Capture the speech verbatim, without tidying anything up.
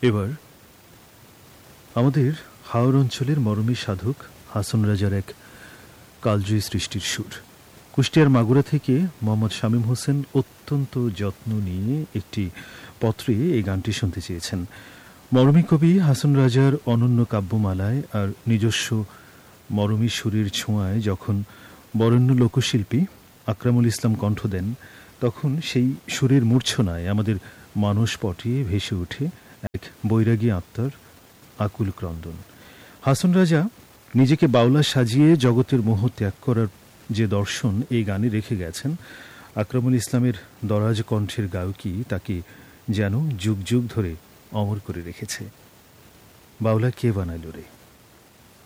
এবার আমাদের হাওর অঞ্চলের মরমী সাধক হাসন রাজার এক কালজয়ী সৃষ্টির সুর। কুষ্টিয়ার মাগুরা থেকে মোহাম্মদ শামীম হোসেন অত্যন্ত যত্ন নিয়ে একটি পত্রে এই গানটি শুনতে চেয়েছেন। মরমী কবি হাসন রাজার অনন্য কাব্যমালায় আর নিজস্ব মরমী সুরের ছোঁয়ায় যখন বরেণ্য লোকশিল্পী আকরামুল ইসলাম কণ্ঠ দেন, তখন সেই সুরের মূর্ছনায় আমাদের মানসপটে ভেসে ওঠে এক বৈরাগী আত্মার আকুল ক্রন্দন। হাসন রাজা নিজেকে বাউলা সাজিয়ে জগতের মোহ ত্যাগ করার যে দর্শন এই গানে রেখে গেছেন, আকরামুল ইসলামের দরাজ কণ্ঠের গায়কী তাকে যেন যুগ যুগ ধরে অমর করে রেখেছে। বাউলা কে বানাইল রে?